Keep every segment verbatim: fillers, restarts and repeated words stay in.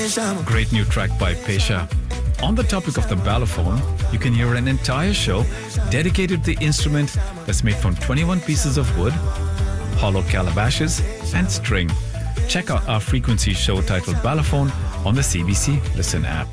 Great new track by Pesha. On the topic of the balafon, you can hear an entire show dedicated to the instrument that's made from twenty-one pieces of wood, hollow calabashes, and string. Check out our frequency show titled Balafon on the C B C Listen app.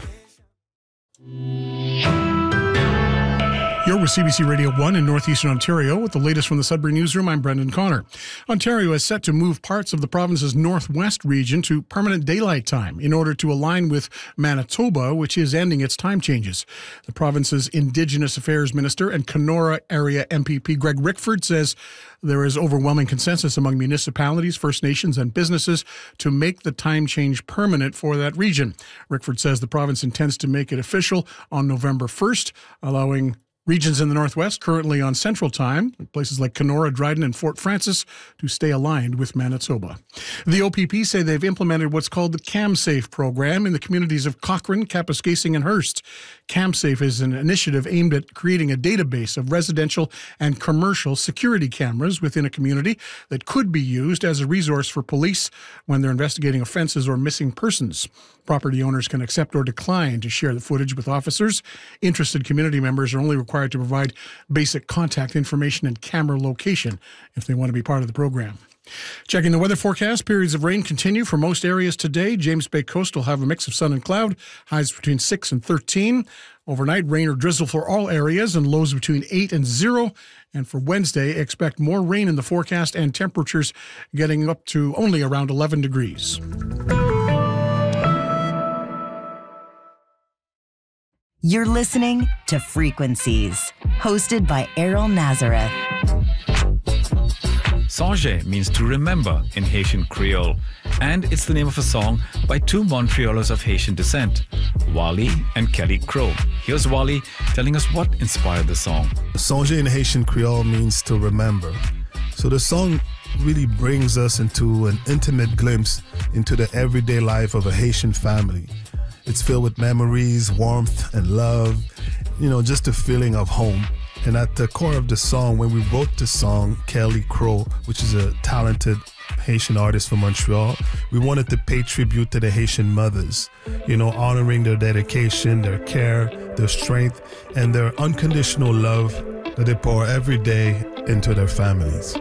You're with C B C Radio one in Northeastern Ontario with the latest from the Sudbury Newsroom. I'm Brendan Connor. Ontario is set to move parts of the province's northwest region to permanent daylight time in order to align with Manitoba, which is ending its time changes. The province's Indigenous Affairs Minister and Kenora area M P P Greg Rickford says there is overwhelming consensus among municipalities, First Nations and businesses to make the time change permanent for that region. Rickford says the province intends to make it official on November first, allowing regions in the Northwest currently on Central Time, places like Kenora, Dryden, and Fort Frances, to stay aligned with Manitoba. The O P P say they've implemented what's called the CamSafe program in the communities of Cochrane, Kapuskasing, and Hearst. CamSafe is an initiative aimed at creating a database of residential and commercial security cameras within a community that could be used as a resource for police when they're investigating offenses or missing persons. Property owners can accept or decline to share the footage with officers. Interested community members are only required to provide basic contact information and camera location if they want to be part of the program. Checking the weather forecast, periods of rain continue for most areas today. James Bay Coast will have a mix of sun and cloud, highs between six and thirteen. Overnight, rain or drizzle for all areas and lows between eight and zero. And for Wednesday, expect more rain in the forecast and temperatures getting up to only around eleven degrees. You're listening to Frequencies, hosted by Errol Nazareth. Songe means to remember in Haitian Creole, and it's the name of a song by two Montrealers of Haitian descent, Wally and Kelly Crow. Here's Wally telling us what inspired the song. Songe in Haitian Creole means to remember. So the song really brings us into an intimate glimpse into the everyday life of a Haitian family. It's filled with memories, warmth, and love, you know, just a feeling of home. And at the core of the song, when we wrote the song, Kelly Crow, which is a talented Haitian artist from Montreal, we wanted to pay tribute to the Haitian mothers, you know, honoring their dedication, their care, their strength, and their unconditional love that they pour every day into their families.